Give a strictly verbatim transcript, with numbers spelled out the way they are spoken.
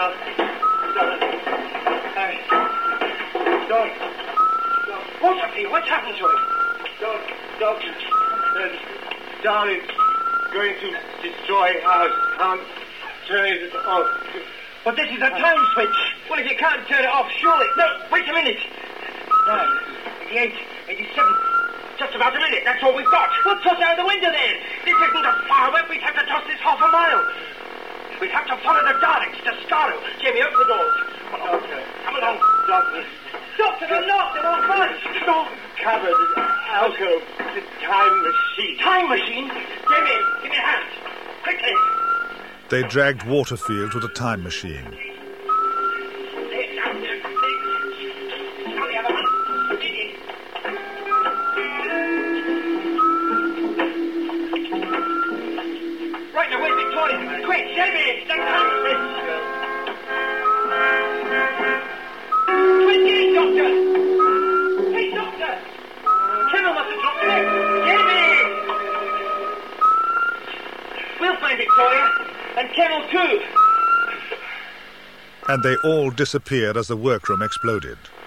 Doc. Doc. Hey. Doc. Doc. What's up here? What's happened to him? Doc. Doc. Uh, Darling's going to destroy our can't turn it off. But this is a time switch. Well, if you can't turn it off, surely... No, wait a minute. Nine, eighty-eight, eighty-seven. Just about a minute. That's all we've got. We'll toss out the window then. This isn't a firework. We'd have to toss this half a mile. We'd have to follow the Daleks to Skaro. Jamie, open the doors. Come on, Doctor. Come along. Doctor. Doctor, they're locked. They won't budge. No. Cupboard. Alcove. The time machine. Time machine? Jamie, give me a hand. Quickly. They dragged Waterfield to the time machine. Right now, where's Victoria? Quick, Jamie, that time machine. Quick, get it, Doctor. Hey, Doctor. Kennel must have dropped it. Jamie! We'll find Victoria. And Kennel too. And they all disappeared as the workroom exploded.